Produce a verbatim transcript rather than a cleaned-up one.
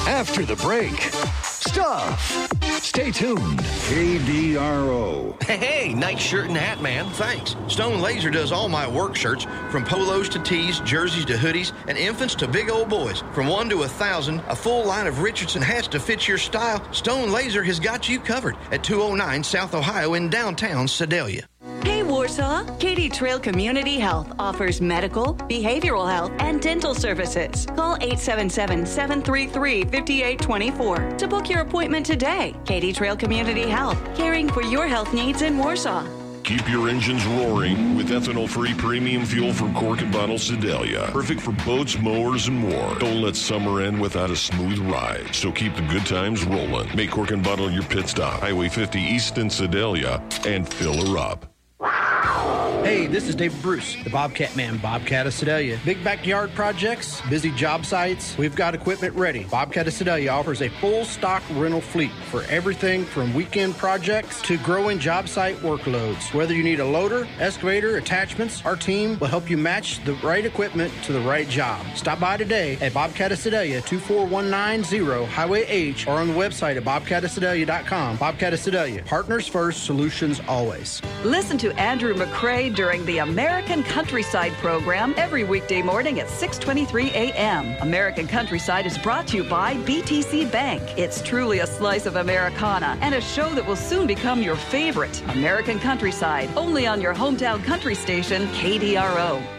After the break, stuff. Stay tuned. K D R O. Hey, nice shirt and hat, man. Thanks. Stone Laser does all my work shirts, from polos to tees, jerseys to hoodies, and infants to big old boys. From one to a thousand, a full line of Richardson hats to fit your style. Stone Laser has got you covered at two oh nine South Ohio in downtown Sedalia. Hey, Warsaw. Katy Trail Community Health offers medical, behavioral health, and dental services. Call eight seven seven, seven three three, five eight two four to book your appointment today. Katy Trail Community Health, caring for your health needs in Warsaw. Keep your engines roaring with ethanol-free premium fuel from Cork and Bottle Sedalia. Perfect for boats, mowers, and more. Don't let summer end without a smooth ride. So keep the good times rolling. Make Cork and Bottle your pit stop. Highway fifty East in Sedalia, and fill her up. Hey, this is David Bruce, the Bobcat Man, Bobcat of Sedalia. Big backyard projects, busy job sites, we've got equipment ready. Bobcat of Sedalia offers a full stock rental fleet for everything from weekend projects to growing job site workloads. Whether you need a loader, excavator, attachments, our team will help you match the right equipment to the right job. Stop by today at Bobcat of Sedalia, two four one nine zero Highway H, or on the website at bobcat of sedalia dot com. Bobcat of Sedalia, partners first, solutions always. Listen to Andrew McCrae during the American Countryside program every weekday morning at six twenty-three a.m. American Countryside is brought to you by B T C Bank. It's truly a slice of Americana and a show that will soon become your favorite. American Countryside, only on your hometown country station, K D R O.